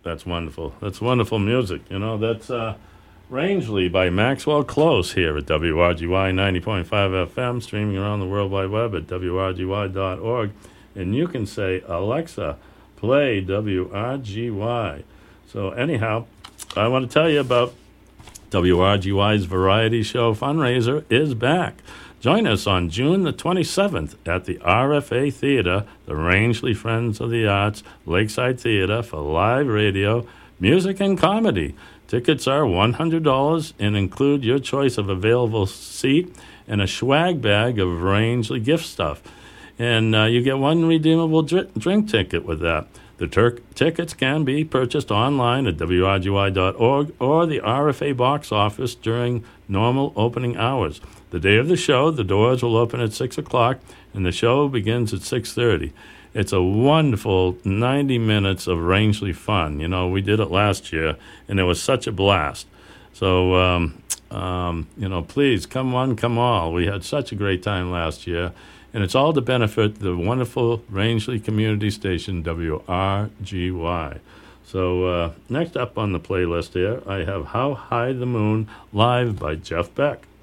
That's wonderful. That's wonderful music. You know, that's Rangeley by Maxwell Close here at WRGY 90.5 FM, streaming around the World Wide Web at WRGY.org. And you can say, Alexa, play WRGY. So anyhow, I want to tell you about WRGY's variety show fundraiser is back. Join us on June the 27th at the RFA Theater, the Rangeley Friends of the Arts Lakeside Theater, for live radio, music, and comedy. Tickets are $100 and include your choice of available seat and a swag bag of Rangeley gift stuff. And you get one redeemable drink ticket with that. The tickets can be purchased online at WRGY.org or the RFA box office during normal opening hours. The day of the show, the doors will open at 6 o'clock, and the show begins at 6:30. It's a wonderful 90 minutes of Rangeley fun. You know, we did it last year, and it was such a blast. So, you know, please, come one, come all. We had such a great time last year, and it's all to benefit the wonderful Rangeley community station, WRGY. So next up on the playlist here, I have How High the Moon live by Jeff Beck.